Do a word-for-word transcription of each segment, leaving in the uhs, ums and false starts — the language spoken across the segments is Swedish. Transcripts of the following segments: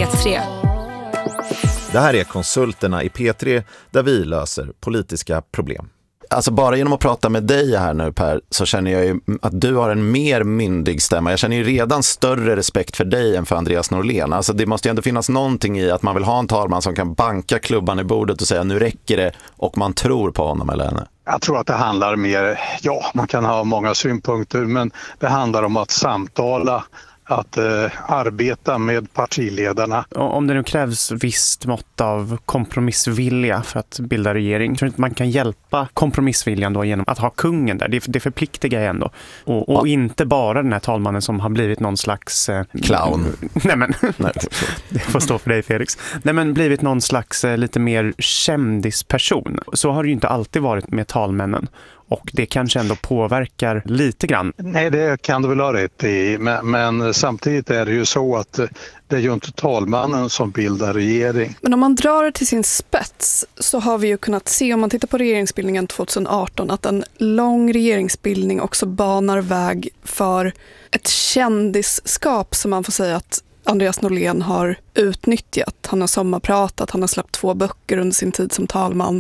P tre. Det här är Konsulterna i P tre där vi löser politiska problem. Alltså bara genom att prata med dig här nu, Per, så känner jag ju att du har en mer myndig stämma. Jag känner ju redan större respekt för dig än för Andreas Norlén. Alltså det måste ju ändå finnas någonting i att man vill ha en talman som kan banka klubban i bordet och säga nu räcker det, och man tror på honom eller henne. Jag tror att det handlar mer, ja, man kan ha många synpunkter, men det handlar om att samtala, att eh, arbeta med partiledarna. Om det nu krävs visst mått av kompromissvilja för att bilda regering, tror inte man kan hjälpa kompromissviljan då genom att ha kungen där. Det, det förpliktigar jag ändå. Och, och ja. Inte bara den här talmannen som har blivit någon slags... Eh, Clown. Nej men, Nej, det får stå för dig, Felix. Nej men blivit någon slags eh, lite mer kändisperson. Så har det ju inte alltid varit med talmännen. Och det kanske ändå påverkar lite grann. Nej, det kan du väl ha rätt i. Men, men samtidigt är det ju så att det är ju inte talmannen som bildar regering. Men om man drar det till sin spets så har vi ju kunnat se, om man tittar på regeringsbildningen tjugo arton, att en lång regeringsbildning också banar väg för ett kändisskap som man får säga att Andreas Norlén har utnyttjat. Han har sommarpratat, han har släppt två böcker under sin tid som talman.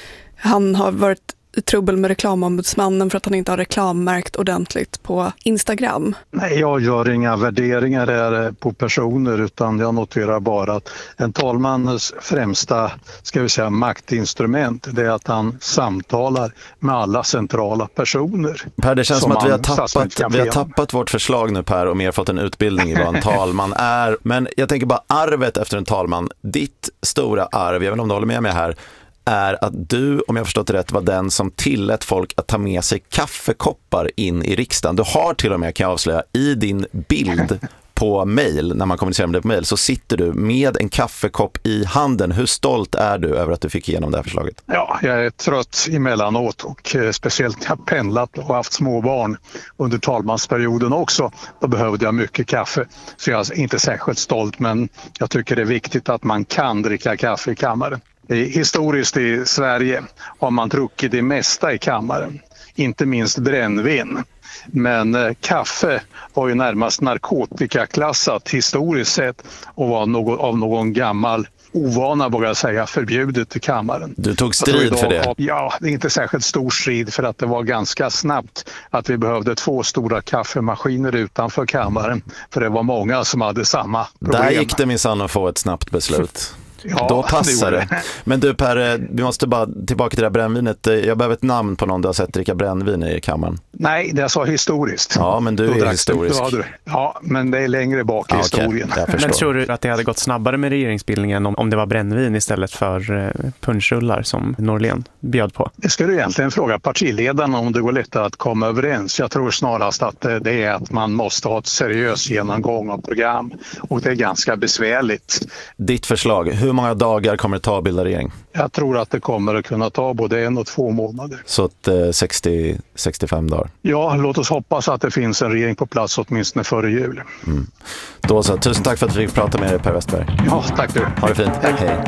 Han har varit i trubbel med reklamombudsmannen för att han inte har reklammärkt ordentligt på Instagram. Nej, jag gör inga värderingar här på personer, utan jag noterar bara att en talmans främsta, ska vi säga, maktinstrument, det är att han samtalar med alla centrala personer. Per, det känns som, som att vi har, tappat, vi har tappat vårt förslag nu, Per, och mer fått en utbildning i vad en talman är. Men jag tänker bara arvet efter en talman. Ditt stora arv, jag vet inte om du håller med mig här, är att du, om jag förstått det rätt, var den som tillät folk att ta med sig kaffekoppar in i riksdagen. Du har till och med, kan jag avslöja, i din bild på mejl, när man kommunicerar med dig på mejl, så sitter du med en kaffekopp i handen. Hur stolt är du över att du fick igenom det här förslaget? Ja, jag är trött emellanåt, och eh, speciellt när jag pendlat och haft små barn under talmansperioden också. Då behövde jag mycket kaffe, så jag är inte särskilt stolt, men jag tycker det är viktigt att man kan dricka kaffe i kammaren. Historiskt i Sverige har man druckit det mesta i kammaren, inte minst brännvin. Men eh, kaffe var ju närmast narkotikaklassat historiskt sett och var något, av någon gammal ovana, vågar jag säga, förbjudet i kammaren. Du tog strid idag, för det? Ja, det är inte särskilt stor strid, för att det var ganska snabbt att vi behövde två stora kaffemaskiner utanför kammaren, för det var många som hade samma problem. Där gick det minsann att få ett snabbt beslut. Ja, då passar det, det. Men du, Per, vi måste bara tillbaka till det här brännvinet. Jag behöver ett namn på någon du har sett dricka brännvin i kammaren. Nej, det jag sa historiskt. Ja, men du då är historisk. Du. Ja, men det är längre bak i ah, historien. Okay. Men tror du att det hade gått snabbare med regeringsbildningen om, om det var brännvin istället för eh, punschrullar som Norlén bjöd på? Det skulle egentligen fråga partiledarna om det går lättare att komma överens. Jag tror snarast att det är att man måste ha ett seriös genomgång av program, och det är ganska besvärligt. Ditt förslag, hur många dagar kommer det ta att bilda regering? Jag tror att det kommer att kunna ta både en och två månader. Så att, eh, sextio till sextiofem dagar? Ja, låt oss hoppas att det finns en regering på plats åtminstone före jul. Mm. Då så, tusen tack för att vi fick prata med dig, Per Westberg. Ja, tack du. Ha det fint. Hej. Hej.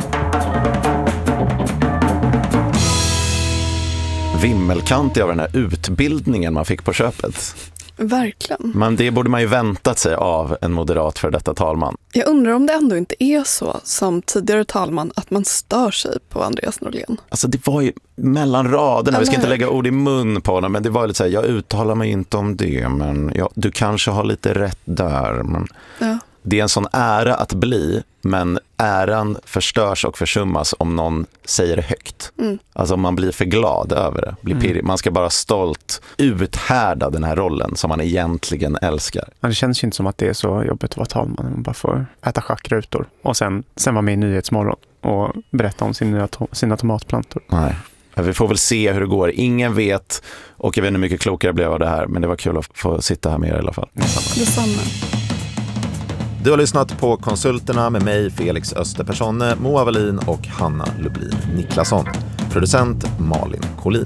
Vimmelkantig av den här utbildningen man fick på köpet. Verkligen. Men det borde man ju väntat sig av en moderat för detta talman. Jag undrar om det ändå inte är så som tidigare talman att man stör sig på Andreas Norlén. Alltså det var ju mellan raderna, vi ska inte lägga ord i mun på honom, men det var lite så här, jag uttalar mig inte om det, men ja, du kanske har lite rätt där. Men ja. Det är en sån ära att bli, men äran förstörs och försummas om någon säger det högt. Mm. Alltså om man blir för glad över det, blir pirrig. Mm. Man ska bara stolt uthärda den här rollen som man egentligen älskar. Men det känns ju inte som att det är så jobbigt att vara talman. Man bara får äta schackrutor och sen, sen vara med i Nyhetsmorgon och berätta om sin nya to- sina tomatplantor. Nej. Vi får väl se hur det går. Ingen vet, och jag vet inte hur mycket klokare blev av det här, men det var kul att få sitta här med er i alla fall. Detsamma. Du har lyssnat på Konsulterna med mig, Felix Österpersonne, Moa Wallin och Hanna Lublin Niklasson. Producent Malin Collin.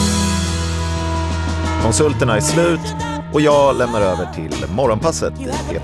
Konsulterna är slut och jag lämnar över till morgonpasset i